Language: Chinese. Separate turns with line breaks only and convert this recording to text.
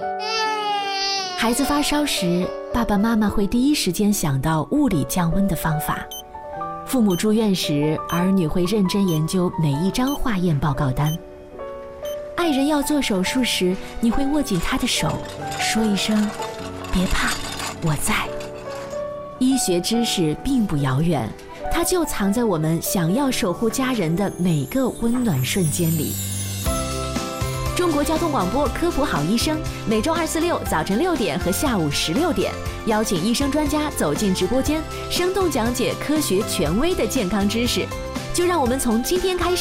孩子发烧时，爸爸妈妈会第一时间想到物理降温的方法。父母住院时，儿女会认真研究每一张化验报告单。爱人要做手术时，你会握紧他的手，说一声别怕，我在。医学知识并不遥远，它就藏在我们想要守护家人的每个温暖瞬间里。中国交通广播科普好医生，每周2、4、6早晨6点和下午16点，邀请医生专家走进直播间，生动讲解科学权威的健康知识。就让我们从今天开始